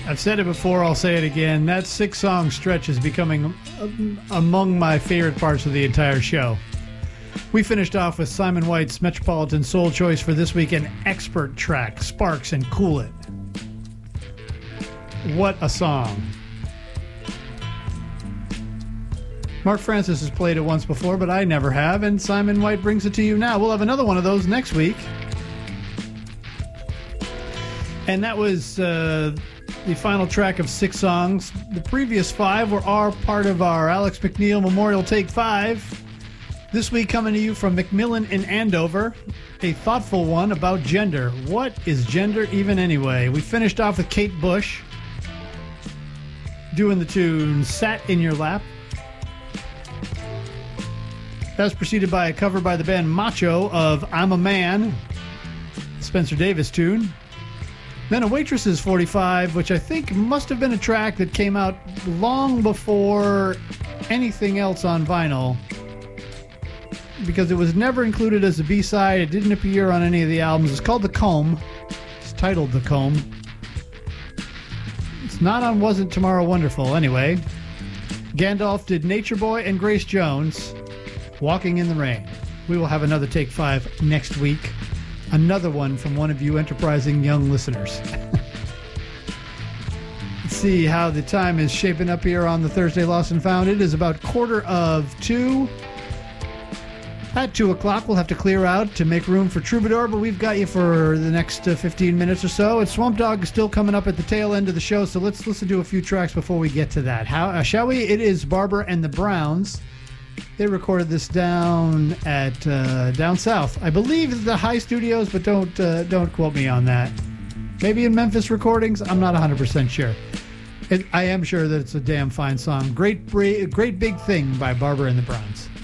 I've said it before, I'll say it again. That 6-song stretch is becoming among my favorite parts of the entire show. We finished off with Simon White's Metropolitan Soul choice for this week, an expert track, Sparks and Cool It. What a song. Mark Francis has played it once before, but I never have, and Simon White brings it to you now. We'll have another one of those next week. And that was the final track of 6 songs. The previous 5 are part of our Alex McNeil Memorial Take 5. This week coming to you from Macmillan in Andover, a thoughtful one about gender. What is gender even anyway? We finished off with Kate Bush doing the tune Sat in Your Lap. That was preceded by a cover by the band Macho of I'm a Man, Spencer Davis tune. Then a Waitress's 45, which I think must have been a track that came out long before anything else on vinyl, because it was never included as a B-side. It didn't appear on any of the albums. It's called The Comb. It's titled The Comb. It's not on Wasn't Tomorrow Wonderful. Anyway, Gandalf did Nature Boy and Grace Jones, Walking in the Rain. We will have another Take 5 next week. Another one from one of you enterprising young listeners. Let's see how the time is shaping up here on the Thursday Lost and Found. It is about 1:45. At 2 o'clock, we'll have to clear out to make room for Troubadour, but we've got you for the next 15 minutes or so. And Swamp Dogg is still coming up at the tail end of the show, so let's listen to a few tracks before we get to that. Shall we? It is Barbara and the Browns. They recorded this down at down south. I believe the High Studios, but don't quote me on that. Maybe in Memphis recordings. I'm not 100% sure. I am sure that it's a damn fine song. Great Big Thing by Barbara and the Browns.